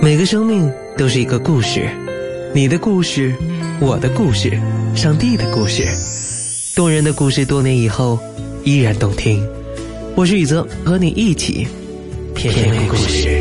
每个生命都是一个故事，你的故事，我的故事，上帝的故事，动人的故事，多年以后依然动听。我是宇泽，和你一起品味故事。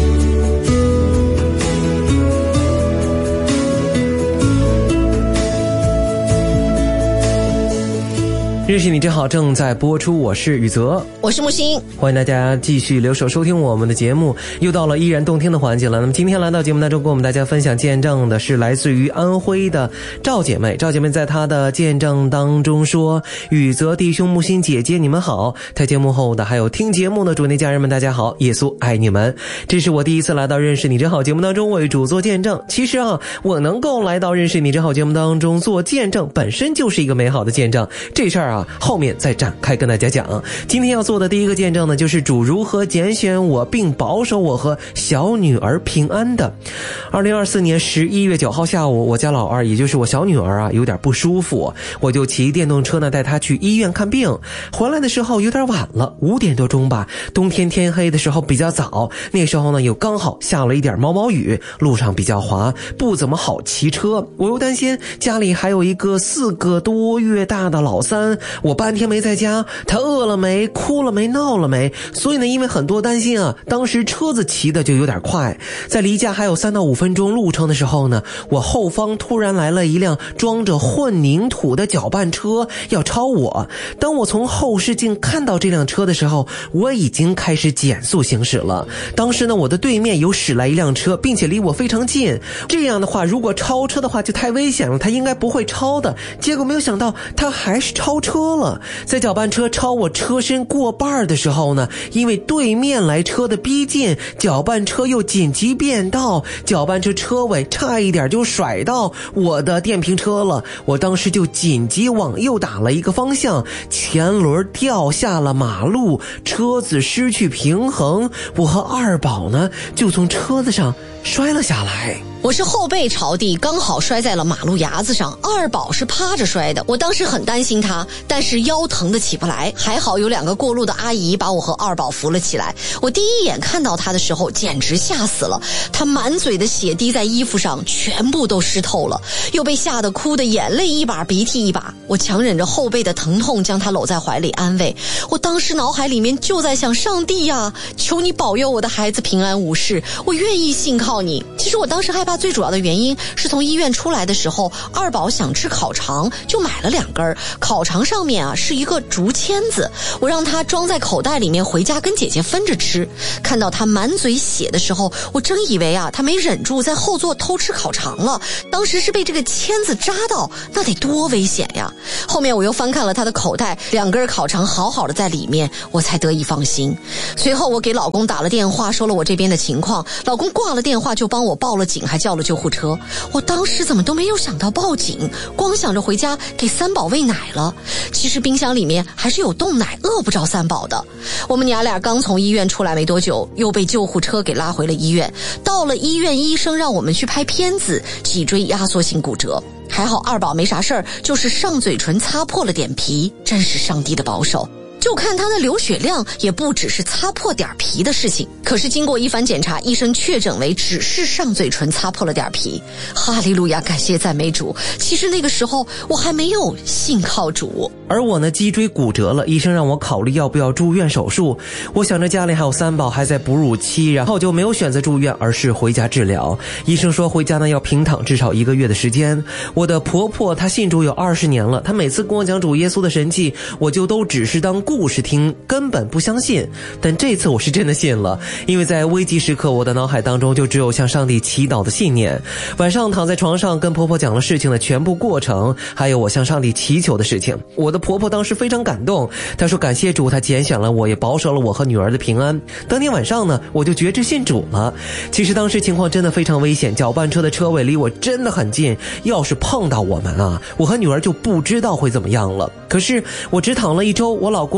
认识你真好正在播出，我是宇泽， 我是木星， 欢迎大家继续留守收听我们的节目。又到了依然动听的环节了。那么今天来到节目当中跟我们大家分享见证的是来自于安徽的赵姐妹。赵姐妹在她的见证当中说：宇泽弟兄、木星姐姐你们好，台节目后的还有听节目的主内家人们大家好，耶稣爱你们。这是我第一次来到认识你真好节目当中为主做见证。其实我能够来到认识你真好节目当中做见证本身就是一个美好的见证，这事儿后面再展开跟大家讲。今天要做的第一个见证呢，就是主如何拣选我并保守我和小女儿平安的。2024年11月9号下午，我家老二也就是我小女儿有点不舒服，我就骑电动车呢带她去医院看病。回来的时候有点晚了，5点多钟吧，冬天天黑的时候比较早，那时候呢又刚好下了一点毛毛雨，路上比较滑，不怎么好骑车。我又担心家里还有一个4个多月大的老三，我半天没在家，他饿了没，哭了没，闹了没，所以呢因为很多担心当时车子骑的就有点快。在离家还有3到5分钟路程的时候呢，我后方突然来了一辆装着混凝土的搅拌车要超我。当我从后视镜看到这辆车的时候，我已经开始减速行驶了。当时呢我的对面有驶来一辆车，并且离我非常近，这样的话如果超车的话就太危险了，他应该不会超的。结果没有想到他还是超车了。在搅拌车超我车身过半的时候呢，因为对面来车的逼近，搅拌车又紧急变道，搅拌车车尾差一点就甩到我的电瓶车了。我当时就紧急往右打了一个方向，前轮掉下了马路，车子失去平衡，我和二宝呢就从车子上摔了下来。 我是后背朝地，刚好摔在了马路牙子上，二宝是趴着摔的。我当时很担心他，但是腰疼的起不来，还好有2个过路的阿姨把我和二宝扶了起来。我第一眼看到他的时候简直吓死了，他满嘴的血滴在衣服上，全部都湿透了，又被吓得哭得眼泪一把鼻涕一把。我强忍着后背的疼痛将他搂在怀里安慰。我当时脑海里面就在想，上帝呀，求你保佑我的孩子平安无事，我愿意信靠你。其实我当时害怕最主要的原因是从医院出来的时候，二宝想吃烤肠，就买了2根。烤肠上面是一个竹签子，我让他装在口袋里面回家跟姐姐分着吃。看到他满嘴血的时候，我真以为他没忍住在后座偷吃烤肠了，当时是被这个签子扎到，那得多危险呀。后面我又翻看了他的口袋，2根烤肠好好的在里面，我才得以放心。随后我给老公打了电话，说了我这边的情况，老公挂了电话就帮我报了警，还叫了救护车。我当时怎么都没有想到报警，光想着回家给3宝喂奶了。其实冰箱里面还是有冻奶，饿不着3宝的。我们娘俩刚从医院出来没多久，又被救护车给拉回了医院。到了医院，医生让我们去拍片子，脊椎压缩性骨折。还好二宝没啥事儿，就是上嘴唇擦破了点皮，真是上帝的保守。就看他的流血量也不只是擦破点皮的事情，可是经过一番检查，医生确诊为只是上嘴唇擦破了点皮。哈利路亚，感谢赞美主。其实那个时候我还没有信靠主， 而我呢脊椎骨折了，医生让我考虑要不要住院手术。我想着家里还有3宝还在哺乳期，然后就没有选择住院，而是回家治疗。医生说回家呢要平躺至少1个月的时间。我的婆婆她信主有20年了，她每次跟我讲主耶稣的神迹，我就都只是当故事听，根本不相信。但这次我是真的信了，因为在危急时刻我的脑海当中就只有向上帝祈祷的信念。晚上躺在床上跟婆婆讲了事情的全部过程，还有我向上帝祈求的事情。我的婆婆当时非常感动，她说感谢主，她拣选了我，也保守了我和女儿的平安。当天晚上呢我就决志信主了。其实当时情况真的非常危险，搅拌车的车尾离我真的很近，要是碰到我们我和女儿就不知道会怎么样了。可是我只躺了1周，我老公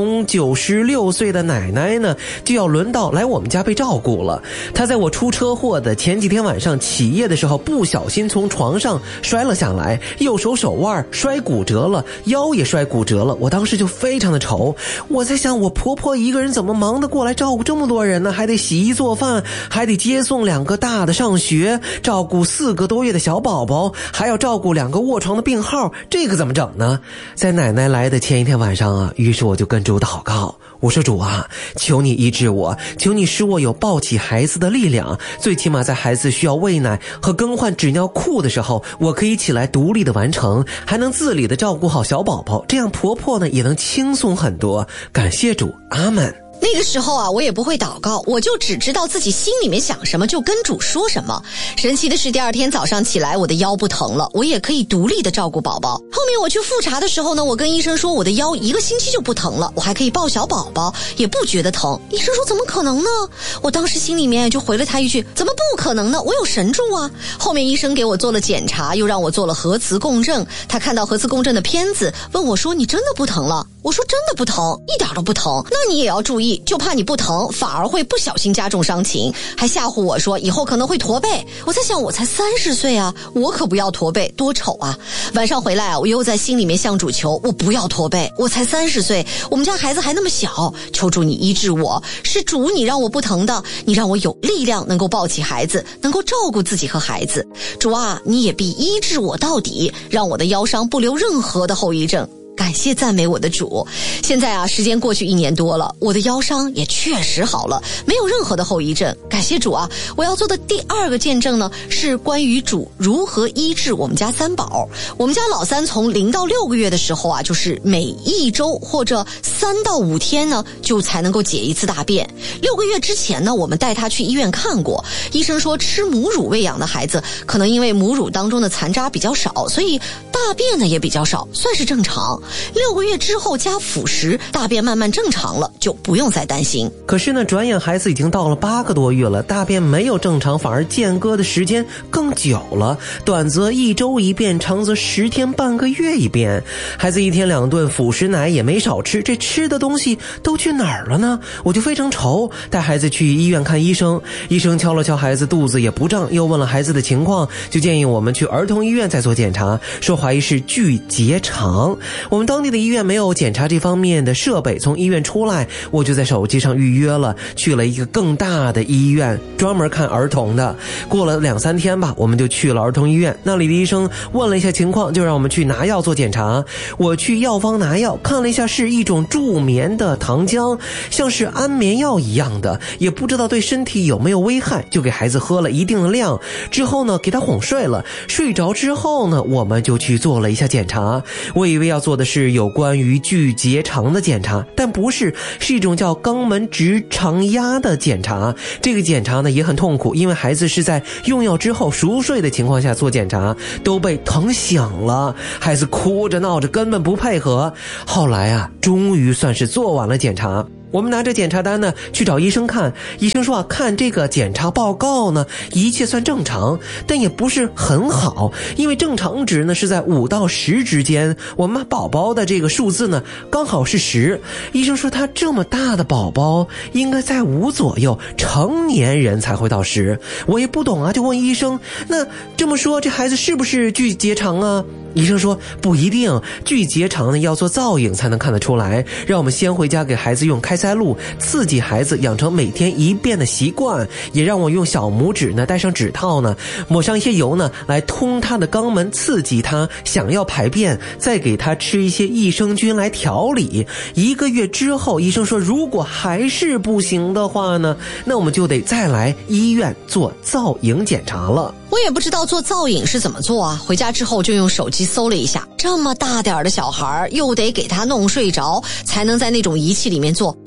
从96岁的奶奶呢，就要轮到来我们家被照顾了。她在我出车祸的前几天晚上起夜的时候，不小心从床上摔了下来，右手手腕摔骨折了，腰也摔骨折了。我当时就非常的愁，我在想我婆婆一个人怎么忙得过来照顾这么多人呢？还得洗衣做饭，还得接送2个大的上学，照顾4个多月的小宝宝，还要照顾2个卧床的病号，这个怎么整呢？在奶奶来的前一天晚上啊，于是我就跟主祷告，我说主啊，求你医治我，求你使我有抱起孩子的力量，最起码在孩子需要喂奶和更换纸尿裤的时候，我可以起来独立的完成，还能自理的照顾好小宝宝，这样婆婆呢也能轻松很多。感谢主，阿们。 那个时候啊，我也不会祷告，我就只知道自己心里面想什么就跟主说什么。神奇的是，第2天早上起来，我的腰不疼了，我也可以独立的照顾宝宝。后面我去复查的时候呢，我跟医生说我的腰1个星期就不疼了，我还可以抱小宝宝，也不觉得疼。医生说怎么可能呢？我当时心里面就回了他一句，怎么不可能呢？我有神助啊。后面医生给我做了检查，又让我做了核磁共振，他看到核磁共振的片子，问我说你真的不疼了？我说真的不疼，一点都不疼。那你也要注意，就怕你不疼反而会不小心加重伤情，还吓唬我说以后可能会驼背。我在想我才30岁啊，我可不要驼背，多丑啊。晚上回来啊，我又在心里面向主求，我不要驼背，我才30岁，我们家孩子还那么小，求主你医治我，是主你让我不疼的，你让我有力量能够抱起孩子，能够照顾自己和孩子。主啊，你也必医治我到底，让我的腰伤不留任何的后遗症。感谢赞美我的主。现在啊，时间过去1年多了，我的腰伤也确实好了，没有任何的后遗症。感谢主啊！我要做的第2个见证呢，是关于主如何医治我们家3宝。我们家老三从0到6个月的时候啊，就是每1周或者3到5天呢，就才能够解1次大便。6个月之前呢，我们带他去医院看过，医生说吃母乳喂养的孩子，可能因为母乳当中的残渣比较少，所以大便呢也比较少，算是正常。6个月之后加辅食，大便慢慢正常了，就不用再担心。 可是呢，转眼孩子已经到了8个多月了，大便没有正常，反而间隔的时间更久了，短则1周1便，长则10天半个月1便。孩子1天2顿辅食奶也没少吃，这吃的东西都去哪儿了呢？我就非常愁，带孩子去医院看医生，医生敲了敲孩子肚子也不胀，又问了孩子的情况，就建议我们去儿童医院再做检查，说怀疑是巨结肠。我们当地的医院没有检查这方面的设备，从医院出来，我就在手机上预约了，去了一个更大的医院，专门看儿童的。过了2、3天吧，我们就去了儿童医院，那里的医生问了一下情况，就让我们去拿药做检查。我去药房拿药，看了一下，是一种助眠的糖浆，像是安眠药一样的，也不知道对身体有没有危害，就给孩子喝了一定的量，之后呢给他哄睡了。睡着之后呢，我们就去做了一下检查。我以为要做的是有关于巨结肠的检查，但不是，是一种叫肛门直肠压的检查。这个检查呢也很痛苦，因为孩子是在用药之后熟睡的情况下做检查，都被疼醒了，孩子哭着闹着根本不配合。后来啊，终于算是做完了检查。我们拿着检查单呢去找医生看，医生说啊，看这个检查报告呢，一切算正常，但也不是很好，因为正常值呢是在5到10之间，我们宝宝的这个数字呢刚好是10。医生说他这么大的宝宝应该在5左右，成年人才会到10。我也不懂啊，就问医生，那这么说这孩子是不是巨结肠啊？医生说不一定，巨结肠呢要做造影才能看得出来，让我们先回家给孩子用开塞露刺激孩子养成每天1便的习惯，也让我用小拇指呢戴上指套呢，抹上一些油呢来通他的肛门，刺激他想要排便，再给他吃一些益生菌来调理。1个月之后，医生说如果还是不行的话呢，那我们就得再来医院做造影检查了。 我也不知道做造影是怎么做啊，回家之后就用手机搜了一下，这么大点的小孩又得给他弄睡着才能在那种仪器里面做，头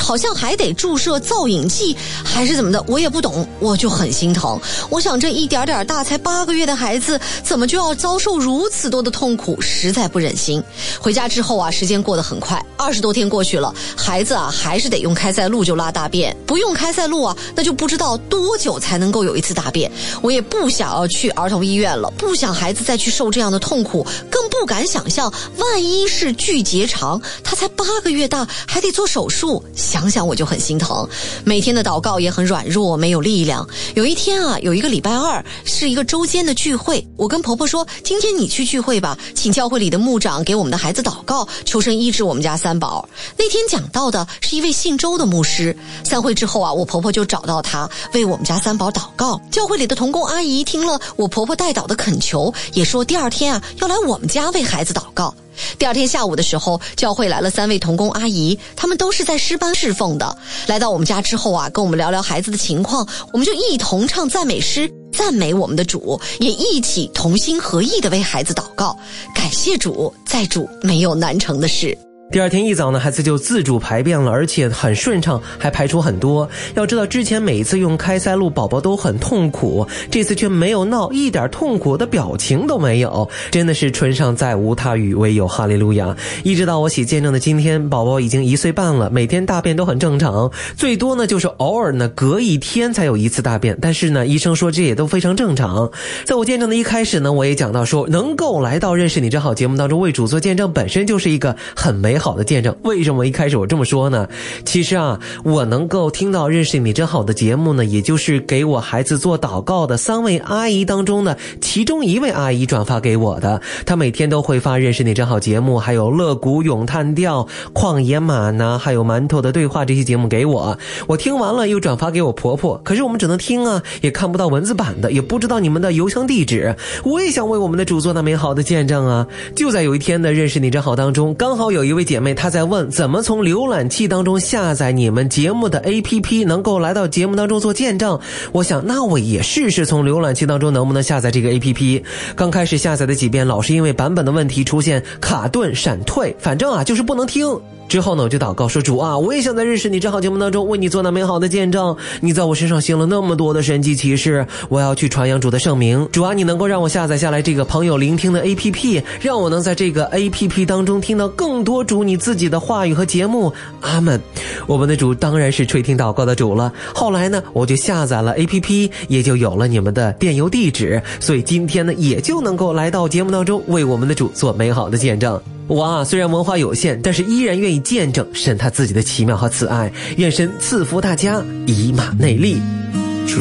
好像还得注射造影剂还是怎么的，我也不懂，我就很心疼。我想这一点点大才8个月的孩子怎么就要遭受如此多的痛苦，实在不忍心。回家之后啊，时间过得很快，20多天过去了，孩子啊还是得用开塞露就拉大便，不用开塞露啊，那就不知道多久才能够有一次大便。我也不想要去儿童医院了，不想孩子再去受这样的痛苦，更不敢想象万一是巨结肠，他才8个月大还得做手术，想想我就很心疼。每天的祷告也很软弱，没有力量。有一天啊，有一个礼拜2是一个周间的聚会，我跟婆婆说，今天你去聚会吧，请教会里的牧长给我们的孩子祷告，求神医治我们家三宝。那天讲到的是一位姓周的牧师。散会之后啊，我婆婆就找到他为我们家三宝祷告。教会里的同工阿姨听了我婆婆代祷的恳求，也说第2天啊要来我们家为孩子祷告。第2天下午的时候，教会来了3位同工阿姨，他们都是在诗班侍奉的。来到我们家之后啊，跟我们聊聊孩子的情况，我们就一同唱赞美诗，赞美我们的主，也一起同心合意的为孩子祷告。感谢主，在主没有难成的事。 第2天一早呢，孩子就自主排便了，而且很顺畅，还排出很多。要知道之前每一次用开塞露宝宝都很痛苦，这次却没有闹，一点痛苦的表情都没有，真的是春上再无他语，唯有哈利路亚。一直到我写见证的今天，宝宝已经1岁半了，每天大便都很正常，最多呢就是偶尔呢隔1天才有1次大便，但是呢医生说这也都非常正常。在我见证的一开始呢，我也讲到说，能够来到认识你真好节目当中为主做见证，本身就是一个很美好的见证。为什么一开始我这么说呢？其实啊，我能够听到认识你真好的节目呢，也就是给我孩子做祷告的3位阿姨当中呢，其中1位阿姨转发给我的。她每天都会发认识你真好节目，还有乐谷咏叹调、旷野玛拿，还有馒头的对话这些节目给我。我听完了又转发给我婆婆，可是我们只能听啊，也看不到文字版的，也不知道你们的邮箱地址。我也想为我们的主做那美好的见证啊。就在有一天的认识你真好当中，刚好有一位姐妹她在问怎么从浏览器当中下载你们节目的 APP 能够来到节目当中做见证。我想那我也试试从浏览器当中能不能下载这个 APP。 刚开始下载的几遍老是因为版本的问题出现卡顿闪退，反正啊就是不能听。之后呢，我就祷告说，主啊，我也想在认识你真好节目当中为你做那美好的见证，你在我身上行了那么多的神迹奇事，我要去传扬主的圣名。主啊，你能够让我下载下来这个朋友聆听的 APP， 让我能在这个 APP 当中听到更多主你自己的话语和节目。阿们。我们的主当然是垂听祷告的主了。后来呢，我就下载了 APP， 也就有了你们的电邮地址，所以今天呢，也就能够来到节目当中为我们的主做美好的见证。我啊，虽然文化有限，但是依然愿意见证神他自己的奇妙和慈爱。愿神赐福大家，以马内利。